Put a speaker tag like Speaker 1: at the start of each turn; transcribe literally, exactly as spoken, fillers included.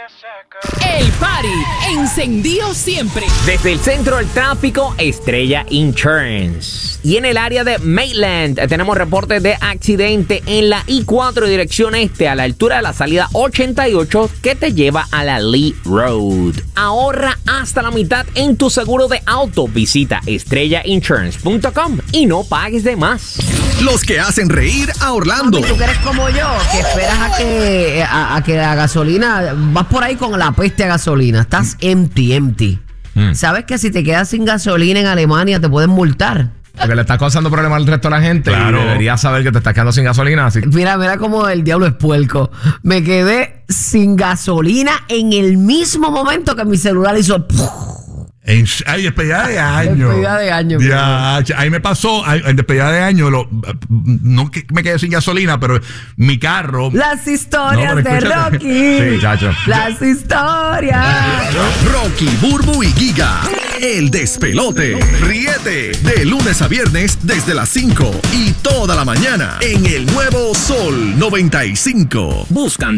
Speaker 1: El party encendido siempre.
Speaker 2: Desde el centro del tráfico, Estrella Insurance. Y en el área de Maitland tenemos reportes de accidente en la I cuatro dirección este a la altura de la salida ochenta y ocho que te lleva a la Lee Road. Ahorra hasta la mitad en tu seguro de auto. Visita estrella insurance punto com y no pagues de más.
Speaker 3: Los que hacen reír a Orlando.
Speaker 4: Mami, tú que eres como yo, que esperas a que, a, a que la gasolina, vas por ahí con la peste a gasolina, estás empty, empty. Mm. ¿Sabes que si te quedas sin gasolina en Alemania te pueden multar?
Speaker 5: Porque le estás causando problemas al resto de la gente. Claro. Y deberías saber que te estás quedando sin gasolina. Así.
Speaker 4: Mira, mira cómo el diablo es puerco. Me quedé sin gasolina en el mismo momento que mi celular hizo...
Speaker 6: En, ay, despedida de año.
Speaker 4: Despedida de año.
Speaker 6: Ya, ahí me pasó, ay, en despedida de año, lo, no que me quedé sin gasolina, pero mi carro.
Speaker 4: Las historias
Speaker 6: no,
Speaker 4: de Rocky.
Speaker 5: Sí, chacho.
Speaker 4: Las historias.
Speaker 3: Rocky, Burbu y Giga. El despelote. Ríete de lunes a viernes desde las cinco y toda la mañana en el nuevo Sol noventa y cinco.
Speaker 2: Buscan